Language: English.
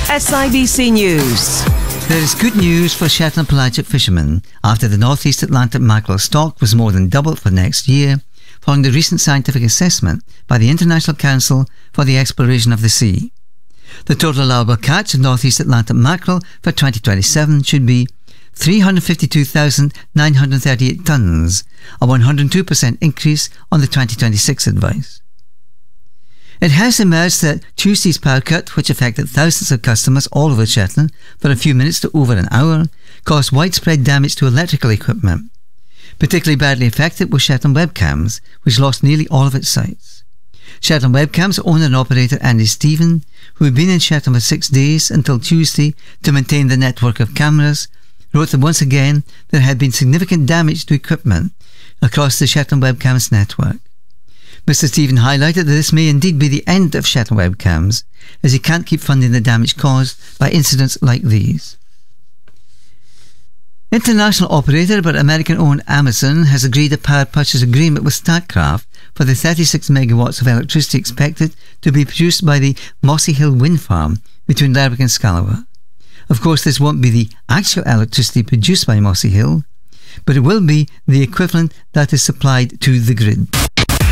SIBC News. There is good news for Shetland pelagic fishermen after the North East Atlantic mackerel stock was more than doubled for next year, following the recent scientific assessment by the International Council for the Exploration of the Sea. The total allowable catch of North East Atlantic mackerel for 2027 should be 352,938 tonnes, a 102% increase on the 2026 advice. It has emerged that Tuesday's power cut, which affected thousands of customers all over Shetland for a few minutes to over an hour, caused widespread damage to electrical equipment. Particularly badly affected were Shetland Webcams, which lost nearly all of its sites. Shetland Webcams owner and operator Andy Stephen, who had been in Shetland for 6 days until Tuesday to maintain the network of cameras, wrote that once again there had been significant damage to equipment across the Shetland Webcams network. Mr. Stephen highlighted that this may indeed be the end of Shetland Webcams, as he can't keep funding the damage caused by incidents like these. International operator but American-owned Amazon has agreed a power purchase agreement with Statkraft for the 36 megawatts of electricity expected to be produced by the Mossy Hill wind farm between Lerwick and Scallowa. Of course, this won't be the actual electricity produced by Mossy Hill, but it will be the equivalent that is supplied to the grid.